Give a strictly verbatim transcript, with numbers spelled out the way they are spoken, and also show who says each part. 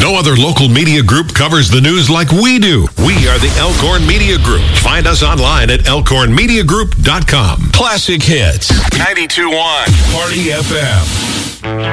Speaker 1: No other local media group covers the news like we do. We are the Elkhorn Media Group. Find us online at elkhorn media group dot com. Classic Hits. ninety-two point one Party F M.